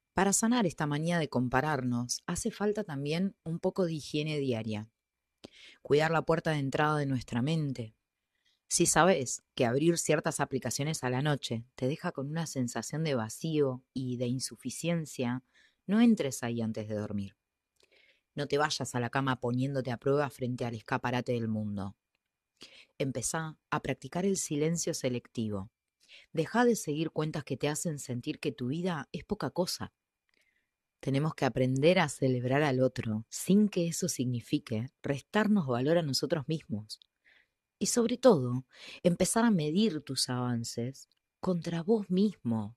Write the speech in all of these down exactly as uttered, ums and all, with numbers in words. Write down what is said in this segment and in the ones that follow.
Para sanar esta manía de compararnos, hace falta también un poco de higiene diaria. Cuidar la puerta de entrada de nuestra mente. Si sabes que abrir ciertas aplicaciones a la noche te deja con una sensación de vacío y de insuficiencia, no entres ahí antes de dormir. No te vayas a la cama poniéndote a prueba frente al escaparate del mundo. Empezá a practicar el silencio selectivo. Deja de seguir cuentas que te hacen sentir que tu vida es poca cosa. Tenemos que aprender a celebrar al otro sin que eso signifique restarnos valor a nosotros mismos. Y sobre todo, empezar a medir tus avances contra vos mismo.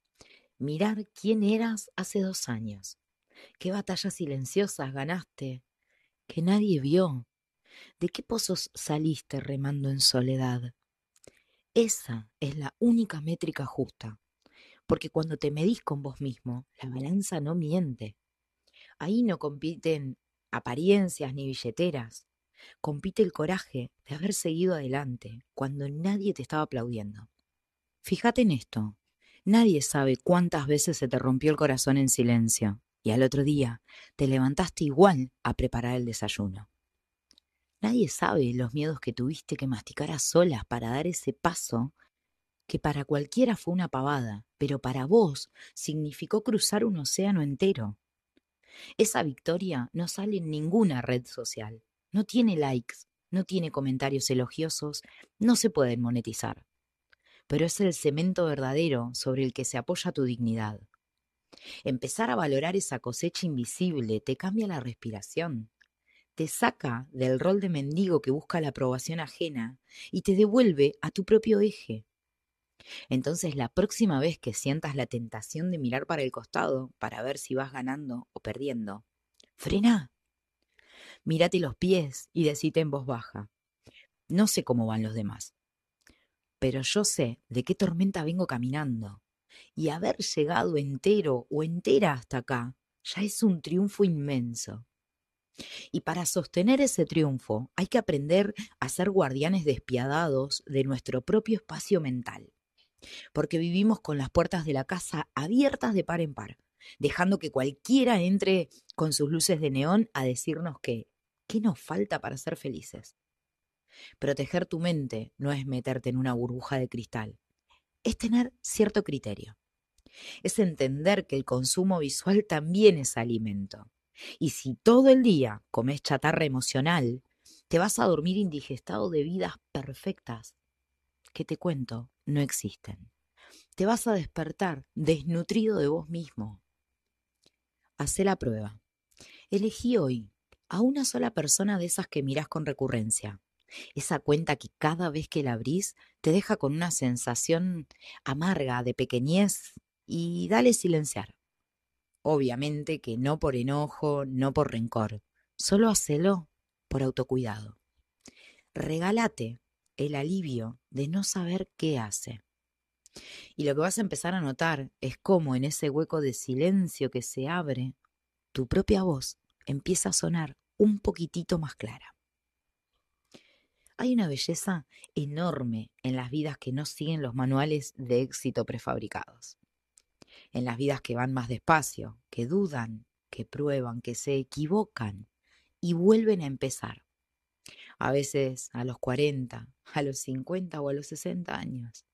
Mirar quién eras hace dos años. ¿Qué batallas silenciosas ganaste que nadie vio? ¿De qué pozos saliste remando en soledad? Esa es la única métrica justa, porque cuando te medís con vos mismo, la balanza no miente. Ahí no compiten apariencias ni billeteras, compite el coraje de haber seguido adelante cuando nadie te estaba aplaudiendo. Fíjate en esto, nadie sabe cuántas veces se te rompió el corazón en silencio y al otro día te levantaste igual a preparar el desayuno. Nadie sabe los miedos que tuviste que masticar a solas para dar ese paso que para cualquiera fue una pavada, pero para vos significó cruzar un océano entero. Esa victoria no sale en ninguna red social, no tiene likes, no tiene comentarios elogiosos, no se pueden monetizar, pero es el cemento verdadero sobre el que se apoya tu dignidad. Empezar a valorar esa cosecha invisible te cambia la respiración, te saca del rol de mendigo que busca la aprobación ajena y te devuelve a tu propio eje. Entonces, la próxima vez que sientas la tentación de mirar para el costado para ver si vas ganando o perdiendo, frena, mírate los pies y decite en voz baja: no sé cómo van los demás, pero yo sé de qué tormenta vengo caminando, y haber llegado entero o entera hasta acá ya es un triunfo inmenso. Y para sostener ese triunfo hay que aprender a ser guardianes despiadados de nuestro propio espacio mental, porque vivimos con las puertas de la casa abiertas de par en par, dejando que cualquiera entre con sus luces de neón a decirnos que, ¿qué nos falta para ser felices? Proteger tu mente no es meterte en una burbuja de cristal, es tener cierto criterio, es entender que el consumo visual también es alimento. Y si todo el día comes chatarra emocional, te vas a dormir indigestado de vidas perfectas que, te cuento, no existen. Te vas a despertar desnutrido de vos mismo. Hacé la prueba. Elegí hoy a una sola persona de esas que mirás con recurrencia. Esa cuenta que cada vez que la abrís te deja con una sensación amarga de pequeñez, y dale silenciar. Obviamente que no por enojo, no por rencor. Solo hacelo por autocuidado. Regálate el alivio de no saber qué hace. Y lo que vas a empezar a notar es cómo en ese hueco de silencio que se abre, tu propia voz empieza a sonar un poquitito más clara. Hay una belleza enorme en las vidas que no siguen los manuales de éxito prefabricados. En las vidas que van más despacio, que dudan, que prueban, que se equivocan y vuelven a empezar. A veces a los cuarenta, a los cincuenta o a los sesenta años.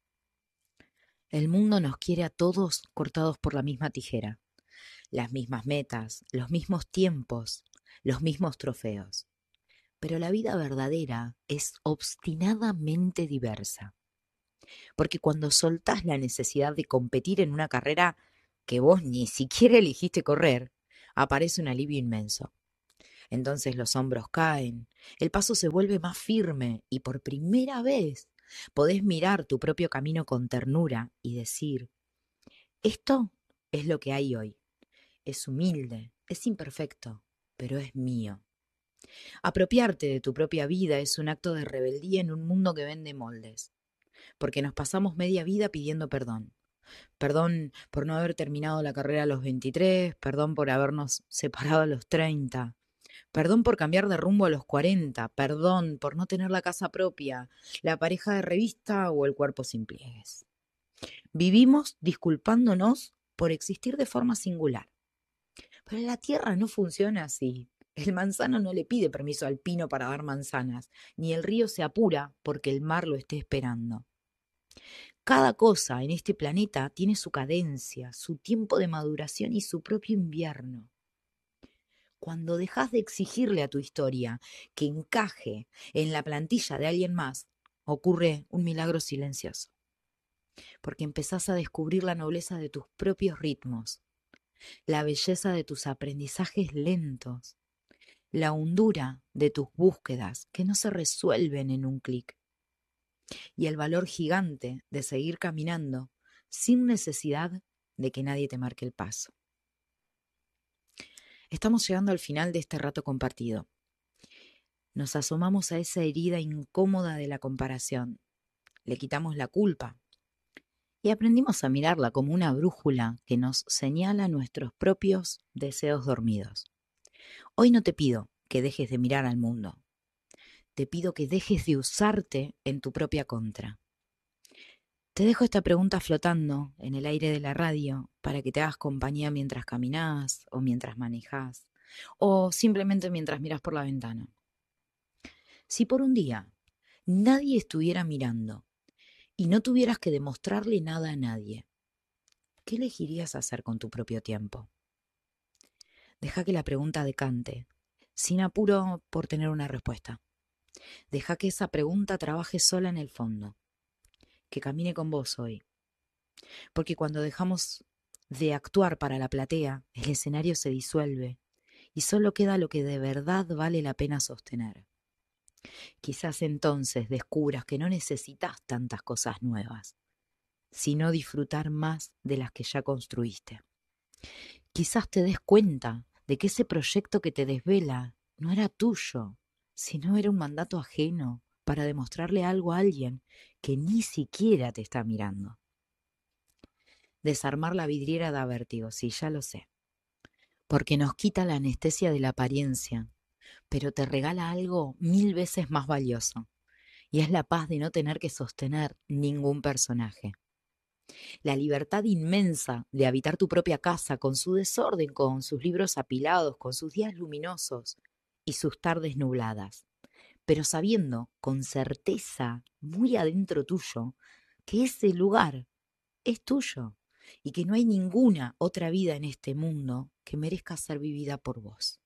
El mundo nos quiere a todos cortados por la misma tijera, las mismas metas, los mismos tiempos, los mismos trofeos. Pero la vida verdadera es obstinadamente diversa. Porque cuando soltás la necesidad de competir en una carrera que vos ni siquiera elegiste correr, aparece un alivio inmenso. Entonces los hombros caen, el paso se vuelve más firme y por primera vez podés mirar tu propio camino con ternura y decir: esto es lo que hay hoy. Es humilde, es imperfecto, pero es mío. Apropiarte de tu propia vida es un acto de rebeldía en un mundo que vende moldes, porque nos pasamos media vida pidiendo perdón. Perdón por no haber terminado la carrera a los veintitrés, perdón por habernos separado a los treinta, perdón por cambiar de rumbo a los cuarenta, perdón por no tener la casa propia, la pareja de revista o el cuerpo sin pliegues. Vivimos disculpándonos por existir de forma singular. Pero la Tierra no funciona así. El manzano no le pide permiso al pino para dar manzanas, ni el río se apura porque el mar lo esté esperando. Cada cosa en este planeta tiene su cadencia, su tiempo de maduración y su propio invierno. Cuando dejas de exigirle a tu historia que encaje en la plantilla de alguien más, ocurre un milagro silencioso. Porque empezás a descubrir la nobleza de tus propios ritmos, la belleza de tus aprendizajes lentos, la hondura de tus búsquedas que no se resuelven en un clic, y el valor gigante de seguir caminando sin necesidad de que nadie te marque el paso. Estamos llegando al final de este rato compartido. Nos asomamos a esa herida incómoda de la comparación, le quitamos la culpa y aprendimos a mirarla como una brújula que nos señala nuestros propios deseos dormidos. Hoy no te pido que dejes de mirar al mundo, te pido que dejes de usarte en tu propia contra. Te dejo esta pregunta flotando en el aire de la radio para que te hagas compañía mientras caminás o mientras manejás o simplemente mientras miras por la ventana. Si por un día nadie estuviera mirando y no tuvieras que demostrarle nada a nadie, ¿qué elegirías hacer con tu propio tiempo? Deja que la pregunta decante, sin apuro por tener una respuesta. Deja que esa pregunta trabaje sola en el fondo, que camine con vos hoy. Porque cuando dejamos de actuar para la platea, el escenario se disuelve y solo queda lo que de verdad vale la pena sostener. Quizás entonces descubras que no necesitas tantas cosas nuevas, sino disfrutar más de las que ya construiste. Quizás te des cuenta de que ese proyecto que te desvela no era tuyo, sino era un mandato ajeno para demostrarle algo a alguien que ni siquiera te está mirando. Desarmar la vidriera da vértigo, sí, ya lo sé, porque nos quita la anestesia de la apariencia, pero te regala algo mil veces más valioso, y es la paz de no tener que sostener ningún personaje. La libertad inmensa de habitar tu propia casa con su desorden, con sus libros apilados, con sus días luminosos y sus tardes nubladas, pero sabiendo con certeza muy adentro tuyo que ese lugar es tuyo y que no hay ninguna otra vida en este mundo que merezca ser vivida por vos.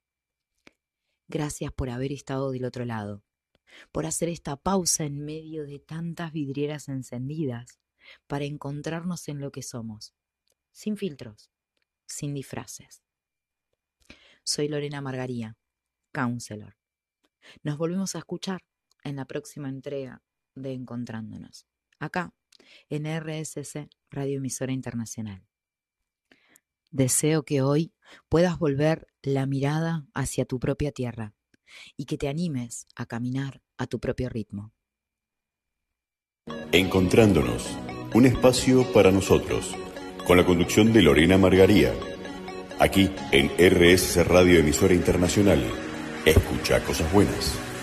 Gracias por haber estado del otro lado, por hacer esta pausa en medio de tantas vidrieras encendidas para encontrarnos en lo que somos, sin filtros, sin disfraces. Soy Lorena Margaría, counselor. Nos volvemos a escuchar en la próxima entrega de Encontrándonos, acá en R S C Radio Emisora Internacional. Deseo que hoy puedas volver la mirada hacia tu propia tierra y que te animes a caminar a tu propio ritmo. Encontrándonos, un espacio para nosotros, con la conducción de Lorena Margaría, aquí en R S C Radio Emisora Internacional. Escucha cosas buenas.